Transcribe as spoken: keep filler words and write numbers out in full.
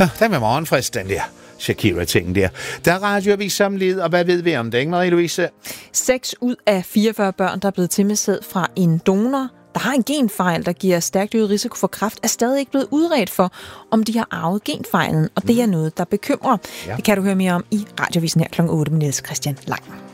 Den er morgenfrist, den der Shakira-ting der. Der er radioavis samlet, og hvad ved vi om det, ikke, Marie-Louise? seks ud af fireogfyrre børn, der er blevet til med sæd fra en donor, der har en genfejl, der giver stærkt øget risiko for kræft, er stadig ikke blevet udredt for, om de har arvet genfejlen, og det er noget, der bekymrer. Ja. Det kan du høre mere om i Radioavisen her klokken otte med Niels Christian Lang.